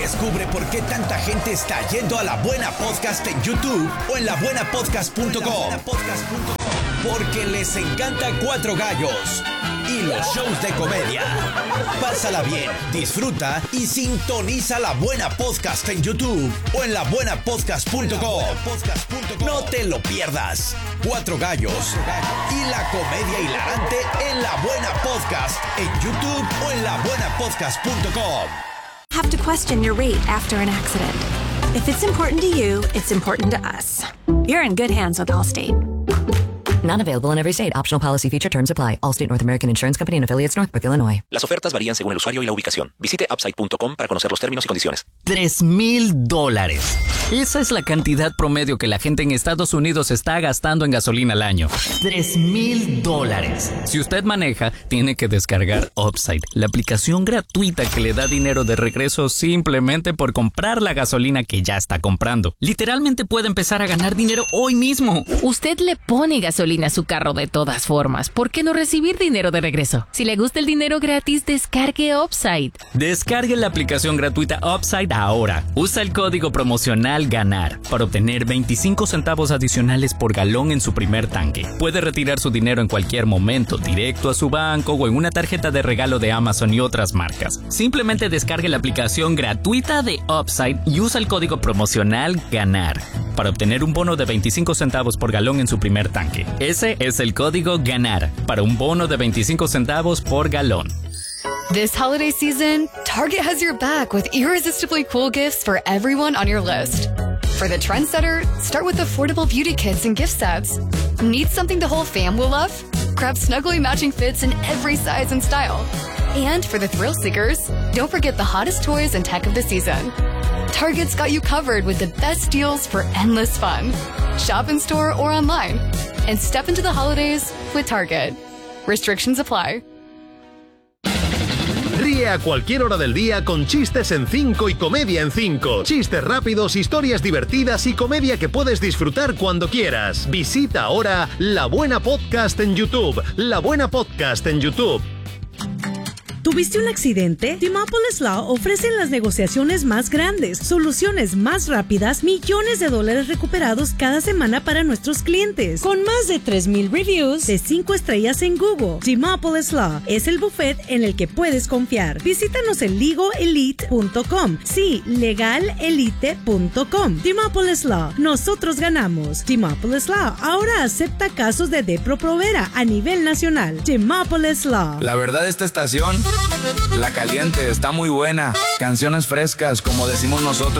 Descubre por qué tanta gente está yendo a La Buena Podcast en YouTube o en labuenapodcast.com. Porque les encanta Cuatro Gallos y los shows de comedia. Pásala bien, disfruta y sintoniza La Buena Podcast en YouTube o en labuenapodcast.com. No te lo pierdas. Cuatro Gallos y la comedia hilarante en La Buena Podcast en YouTube o en labuenapodcast.com. Have to question your rate after an accident. If it's important to you, it's important to us. You're in good hands with Allstate. Not available in every state. Optional policy feature terms apply. Allstate North American Insurance Company and affiliates, Northbrook, Illinois. Las ofertas varían según el usuario y la ubicación. Visite upside.com para conocer los términos y condiciones. $3,000. Esa es la cantidad promedio que la gente en Estados Unidos está gastando en gasolina al año. $3,000. Si usted maneja, tiene que descargar Upside, la aplicación gratuita que le da dinero de regreso simplemente por comprar la gasolina que ya está comprando. Literalmente puede empezar a ganar dinero hoy mismo. Usted le pone gasolina a su carro de todas formas. ¿Por qué no recibir dinero de regreso? Si le gusta el dinero gratis, descargue Upside. Descargue la aplicación gratuita Upside ahora. Usa el código promocional GANAR para obtener 25 centavos adicionales por galón en su primer tanque. Puede retirar su dinero en cualquier momento, directo a su banco o en una tarjeta de regalo de Amazon y otras marcas. Simplemente descargue la aplicación gratuita de Upside y usa el código promocional GANAR para obtener un bono de 25 centavos por galón en su primer tanque. Ese es el código GANAR para un bono de 25 centavos por galón. This holiday season, Target has your back with irresistibly cool gifts for everyone on your list. For the trendsetter, start with affordable beauty kits and gift sets. Need something the whole fam will love? Grab snuggly matching fits in every size and style. And for the thrill seekers, don't forget the hottest toys and tech of the season. Target's got you covered with the best deals for endless fun. Shop in store or online. And step into the holidays with Target. Restrictions apply. Ríe a cualquier hora del día con Chistes en 5 y Comedia en 5. Chistes rápidos, historias divertidas y comedia que puedes disfrutar cuando quieras. Visita ahora La Buena Podcast en YouTube. La Buena Podcast en YouTube. ¿Tuviste un accidente? Demopolis Law ofrece las negociaciones más grandes, soluciones más rápidas, millones de dólares recuperados cada semana para nuestros clientes. Con más de 3,000 reviews de 5 estrellas en Google, Demopolis Law es el buffet en el que puedes confiar. Visítanos en legalelite.com. Sí, legalelite.com. Demopolis Law. Nosotros ganamos. Demopolis Law ahora acepta casos de Depro-Provera a nivel nacional. Demopolis Law. La verdad, esta estación, La Caliente, está muy buena. Canciones frescas, como decimos nosotros.